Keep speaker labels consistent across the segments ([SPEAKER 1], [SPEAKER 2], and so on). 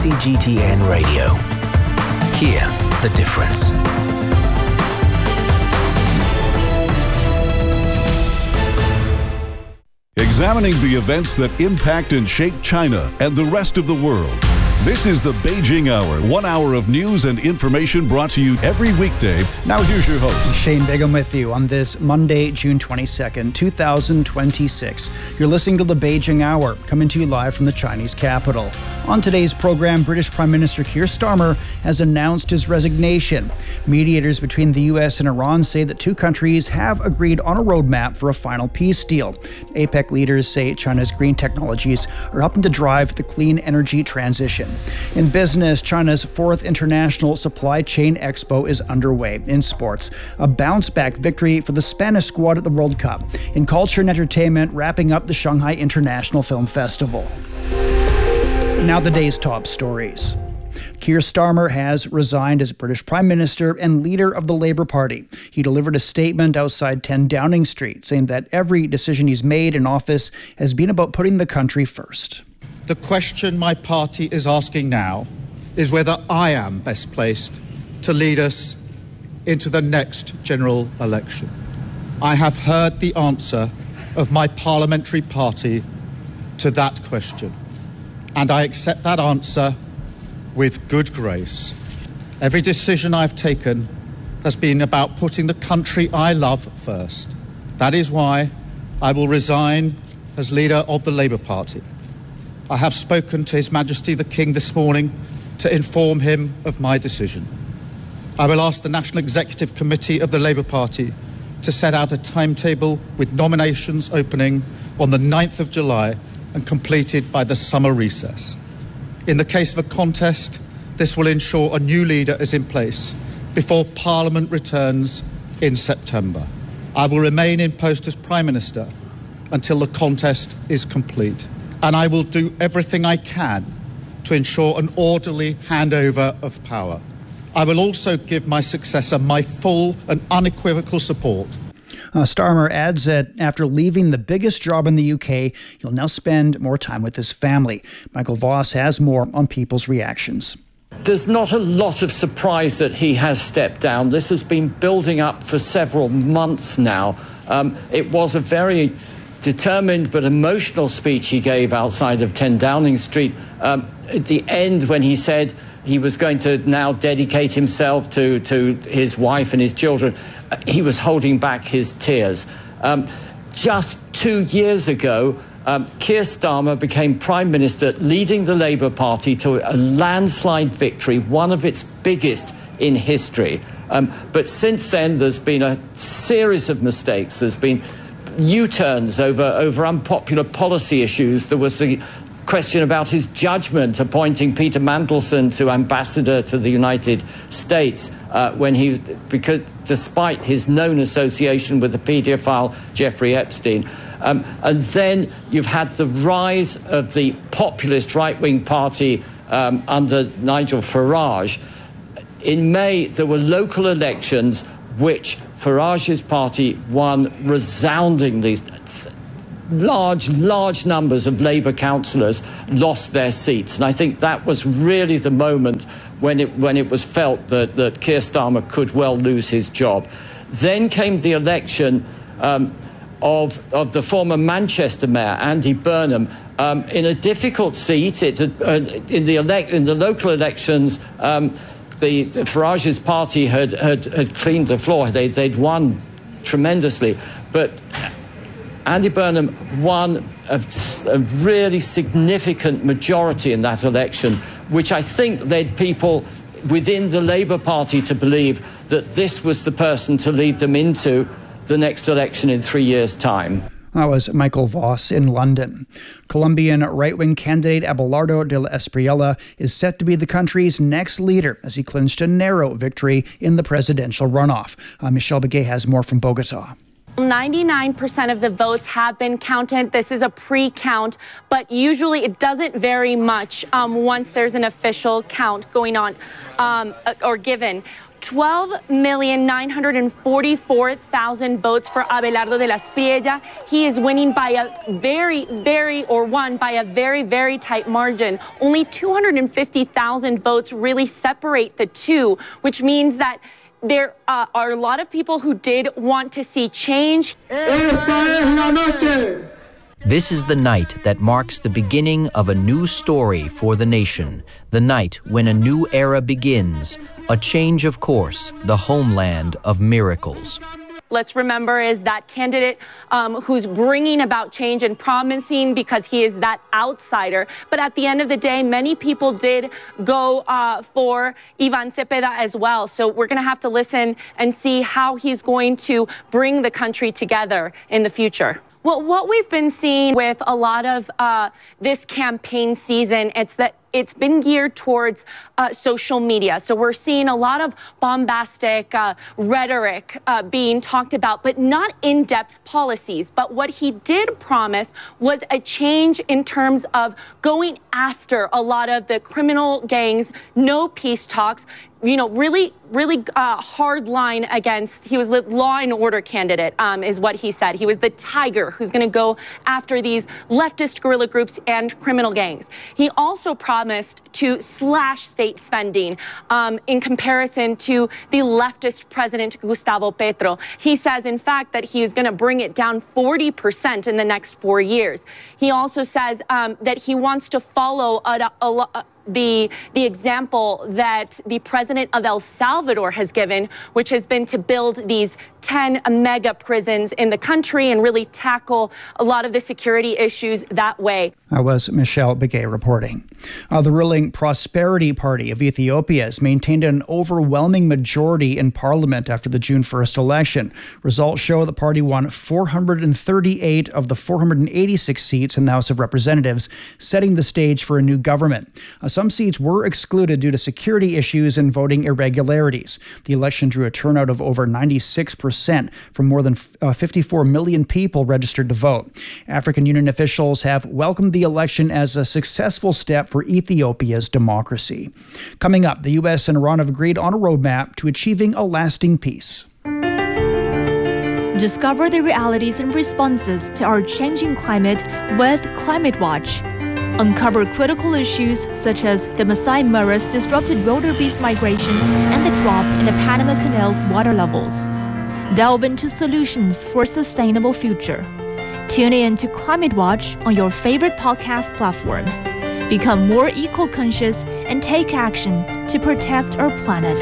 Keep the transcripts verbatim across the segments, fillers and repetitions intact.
[SPEAKER 1] C G T N Radio. Hear the difference.
[SPEAKER 2] Examining the events that impact and shape China and the rest of the world. This is the Beijing Hour, one hour of news and information brought to you every weekday. Now here's your host.
[SPEAKER 3] Shane Bigham with you on this Monday, June twenty-second, two thousand twenty-six. You're listening to the Beijing Hour, coming to you live from the Chinese capital. On today's program, British Prime Minister Keir Starmer has announced his resignation. Mediators between the U S and Iran say that two countries have agreed on a roadmap for a final peace deal. APEC leaders say China's green technologies are helping to drive the clean energy transition. In business, China's fourth International Supply Chain Expo is underway. In sports, a bounce-back victory for the Spanish squad at the World Cup. In culture and entertainment, wrapping up the Shanghai International Film Festival. Now the day's top stories. Keir Starmer has resigned as British Prime Minister and leader of the Labour Party. He delivered a statement outside ten Downing Street, saying that every decision he's made in office has been about putting the country first.
[SPEAKER 4] The question my party is asking now is whether I am best placed to lead us into the next general election. I have heard the answer of my parliamentary party to that question, and I accept that answer with good grace. Every decision I've taken has been about putting the country I love first. That is why I will resign as leader of the Labour Party. I have spoken to His Majesty the King this morning to inform him of my decision. I will ask the National Executive Committee of the Labour Party to set out a timetable with nominations opening on the ninth of July and completed by the summer recess. In the case of a contest, this will ensure a new leader is in place before Parliament returns in September. I will remain in post as Prime Minister until the contest is complete, and I will do everything I can to ensure an orderly handover of power. I will also give my successor my full and unequivocal support.
[SPEAKER 3] Uh, Starmer adds that after leaving the biggest job in the U K, he'll now spend more time with his family. Michael Voss has more on people's reactions.
[SPEAKER 5] There's not a lot of surprise that he has stepped down. This has been building up for several months now. Um, it was a very determined but emotional speech he gave outside of ten Downing Street. Um, at the end, when he said he was going to now dedicate himself to, to his wife and his children, uh, he was holding back his tears. Um, just two years ago, um, Keir Starmer became Prime Minister, leading the Labour Party to a landslide victory, one of its biggest in history. Um, but since then, there's been a series of mistakes. There's been U-turns over, over unpopular policy issues. There was a question about his judgment appointing Peter Mandelson to ambassador to the United States uh, when he, because despite his known association with the paedophile Jeffrey Epstein. Um, and then you've had the rise of the populist right-wing party um, under Nigel Farage. In May, there were local elections which Farage's party won resoundingly. Large, large numbers of Labour councillors lost their seats. And I think that was really the moment when it, when it was felt that, that Keir Starmer could well lose his job. Then came the election um, of, of the former Manchester mayor, Andy Burnham, um, in a difficult seat. It, uh, in, the elect, in the local elections, um, The, the Farage's party had, had, had cleaned the floor. They, they'd won tremendously. But Andy Burnham won a, a really significant majority in that election, which I think led people within the Labour Party to believe that this was the person to lead them into the next election in three years' time.
[SPEAKER 3] That was Michael Voss in London. Colombian right-wing candidate Abelardo de la Espriella is set to be the country's next leader as he clinched a narrow victory in the presidential runoff. Uh, Michelle Begay has more from Bogota.
[SPEAKER 6] ninety-nine percent of the votes have been counted. This is a pre-count, but usually it doesn't vary much um, once there's an official count going on um, or given. twelve million nine hundred forty-four thousand votes for Abelardo de la Espriella. He is winning by a very, very, or won by a very, very tight margin. Only two hundred fifty thousand votes really separate the two, which means that there uh, are a lot of people who did want to see change.
[SPEAKER 1] This is the night that marks the beginning of a new story for the nation, the night when a new era begins, a change of course, the homeland of miracles.
[SPEAKER 6] Let's remember is that candidate um, who's bringing about change and promising because he is that outsider. But at the end of the day, many people did go uh, for Ivan Cepeda as well. So we're going to have to listen and see how he's going to bring the country together in the future. Well, what we've been seeing with a lot of uh, this campaign season, it's that it's been geared towards uh, social media. So we're seeing a lot of bombastic uh, rhetoric uh, being talked about, but not in-depth policies. But what he did promise was a change in terms of going after a lot of the criminal gangs, no peace talks, you know, really, really uh, hard line against, he was the law and order candidate, um, is what he said. He was the tiger who's going to go after these leftist guerrilla groups and criminal gangs. He also promised to slash state spending um, in comparison to the leftist president, Gustavo Petro. He says, in fact, that he is going to bring it down forty percent in the next four years. He also says um, that he wants to follow a, a, a the the example that the president of El Salvador has given, which has been to build these ten mega prisons in the country and really tackle a lot of the security issues that way.
[SPEAKER 3] That was Michelle Begay reporting. Uh, the ruling Prosperity Party of Ethiopia has maintained an overwhelming majority in parliament after the June first election. Results show the party won four hundred thirty-eight of the four hundred eighty-six seats in the House of Representatives, setting the stage for a new government. Uh, some seats were excluded due to security issues and voting irregularities. The election drew a turnout of over ninety-six percent from more than uh, fifty-four million people registered to vote. African Union officials have welcomed the election as a successful step for Ethiopia's democracy. Coming up, the U S and Iran have agreed on a roadmap to achieving a lasting peace.
[SPEAKER 7] Discover the realities and responses to our changing climate with Climate Watch. Uncover critical issues such as the Masai Mara's disrupted wildebeest migration and the drop in the Panama Canal's water levels. Delve into solutions for a sustainable future. Tune in to Climate Watch on your favorite podcast platform. Become more eco-conscious and take action to protect our planet.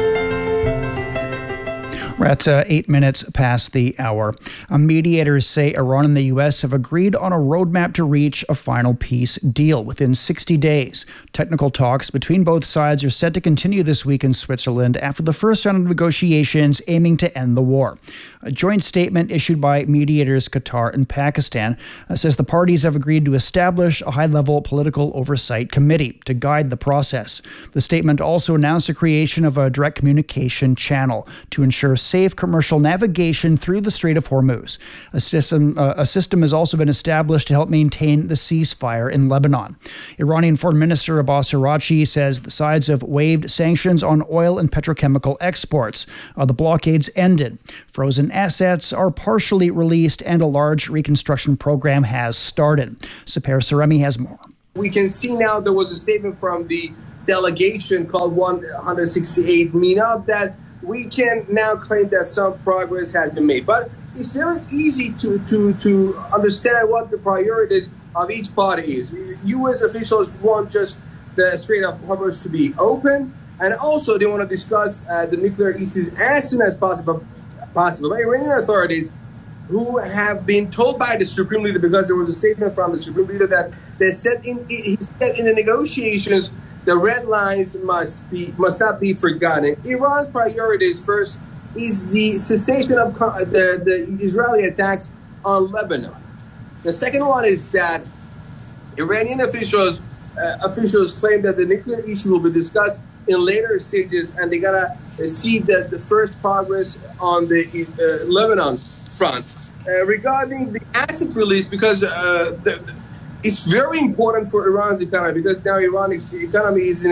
[SPEAKER 3] We're at uh, eight minutes past the hour. Uh, mediators say Iran and the U S have agreed on a roadmap to reach a final peace deal within sixty days. Technical talks between both sides are set to continue this week in Switzerland after the first round of negotiations aiming to end the war. A joint statement issued by mediators Qatar and Pakistan uh, says the parties have agreed to establish a high-level political oversight committee to guide the process. The statement also announced the creation of a direct communication channel to ensure safe commercial navigation through the Strait of Hormuz. A system, uh, a system has also been established to help maintain the ceasefire in Lebanon. Iranian Foreign Minister Abbas Araghchi says the sides have waived sanctions on oil and petrochemical exports. Uh, the blockades ended. Frozen assets are partially released and a large reconstruction program has started. Saper Saremi has more.
[SPEAKER 8] We can see now there was a statement from the delegation called one sixty-eight MENA that we can now claim that some progress has been made. But it's very easy to, to, to understand what the priorities of each party is. U S officials want just the Strait of Hormuz to be open, and also they want to discuss uh, the nuclear issues as soon as possible. possible. But Iranian authorities, who have been told by the Supreme Leader, because there was a statement from the Supreme Leader that they said in, he said in the negotiations, the red lines must be must not be forgotten. Iran's priorities first is the cessation of the, the Israeli attacks on Lebanon. The second one is that Iranian officials uh, officials claim that the nuclear issue will be discussed in later stages, and they gotta see that the first progress on the uh, Lebanon front. Uh, regarding the asset release, because uh, the, the, it's very important for Iran's economy, because now Iran's economy is in a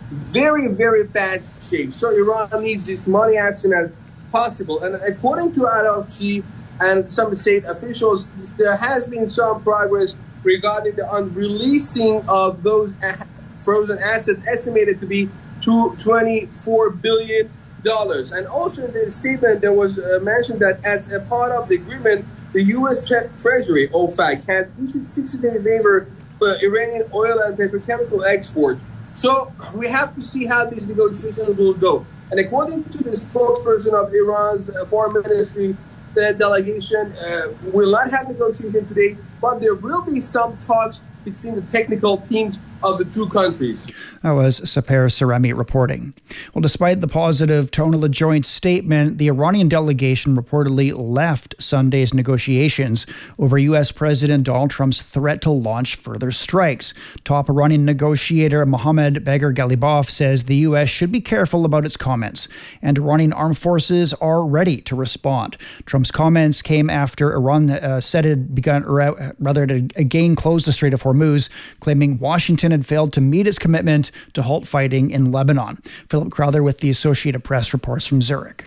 [SPEAKER 8] very, very bad shape. So Iran needs this money as soon as possible. And according to Araghchi and some state officials, there has been some progress regarding the unreleasing of those frozen assets estimated to be twenty-four billion dollars. And also in the statement, there was uh, mentioned that as a part of the agreement, the U S tre- Treasury, OFAC, has issued sixty-day waiver for Iranian oil and petrochemical exports. So we have to see how these negotiations will go. And according to the spokesperson of Iran's uh, foreign ministry, the delegation uh, will not have negotiation today, but there will be some talks between the technical teams of the two countries.
[SPEAKER 3] That was Saper Saremi reporting. Well, despite the positive tone of the joint statement, the Iranian delegation reportedly left Sunday's negotiations over U S President Donald Trump's threat to launch further strikes. Top Iranian negotiator Mohammad Bagher Ghalibaf says the U S should be careful about its comments, and Iranian armed forces are ready to respond. Trump's comments came after Iran uh, said it had begun, or uh, rather, to again close the Strait of Hormuz, claiming Washington had failed to meet its commitment to halt fighting in Lebanon. Philip Crowther with the Associated Press reports from Zurich.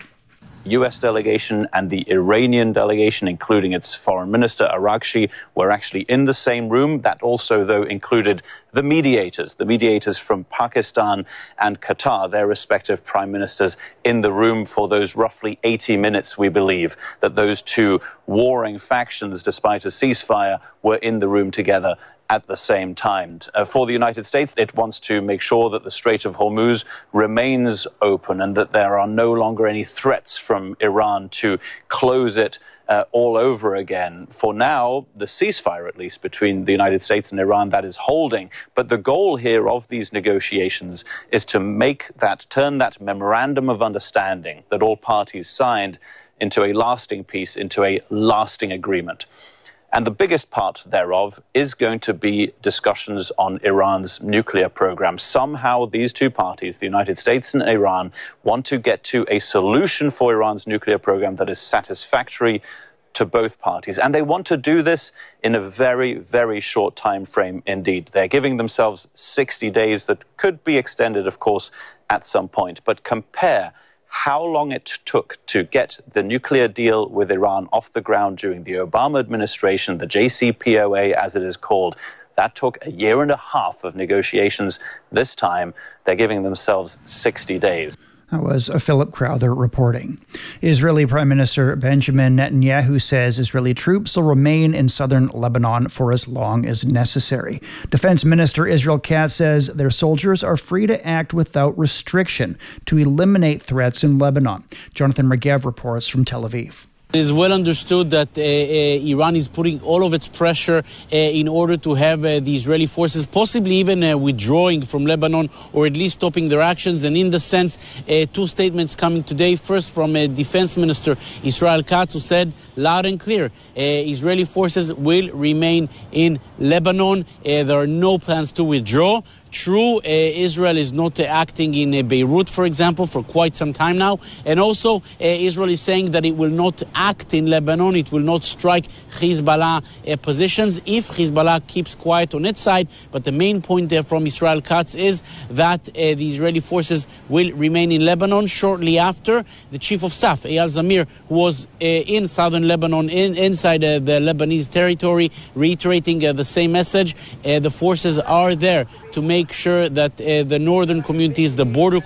[SPEAKER 9] U S delegation and the Iranian delegation, including its foreign minister, Araghchi, were actually in the same room. That also, though, included the mediators, the mediators from Pakistan and Qatar, their respective prime ministers, in the room for those roughly eighty minutes, we believe, that those two warring factions, despite a ceasefire, were in the room together at the same time. Uh, for the United States, it wants to make sure that the Strait of Hormuz remains open and that there are no longer any threats from Iran to close it uh, all over again. For now, the ceasefire, at least, between the United States and Iran, that is holding. But the goal here of these negotiations is to make that, turn that memorandum of understanding that all parties signed into a lasting peace, into a lasting agreement. And the biggest part thereof is going to be discussions on Iran's nuclear program. Somehow these two parties, the United States and Iran, want to get to a solution for Iran's nuclear program that is satisfactory to both parties. And they want to do this in a very, very short time frame indeed. They're giving themselves sixty days that could be extended, of course, at some point. But compare how long it took to get the nuclear deal with Iran off the ground during the Obama administration, the J C P O A as it is called. That took a year and a half of negotiations. This time, they're giving themselves sixty days.
[SPEAKER 3] That was Philip Crowther reporting. Israeli Prime Minister Benjamin Netanyahu says Israeli troops will remain in southern Lebanon for as long as necessary. Defense Minister Israel Katz says their soldiers are free to act without restriction to eliminate threats in Lebanon. Jonathan Regev reports from Tel Aviv.
[SPEAKER 10] It is well understood that uh, uh, Iran is putting all of its pressure uh, in order to have uh, the Israeli forces possibly even uh, withdrawing from Lebanon or at least stopping their actions. And in the sense, uh, two statements coming today. First from uh, Defense Minister Israel Katz, who said loud and clear, uh, Israeli forces will remain in Lebanon. Uh, there are no plans to withdraw. True, uh, Israel is not uh, acting in uh, Beirut, for example, for quite some time now. And also, uh, Israel is saying that it will not act in Lebanon. It will not strike Hezbollah uh, positions if Hezbollah keeps quiet on its side. But the main point there from Israel Katz is that uh, the Israeli forces will remain in Lebanon. Shortly after, the chief of staff, Eyal Zamir, who was uh, in southern Lebanon, in, inside uh, the Lebanese territory, reiterating uh, the same message. Uh, the forces are there to make sure that uh, the northern communities, the border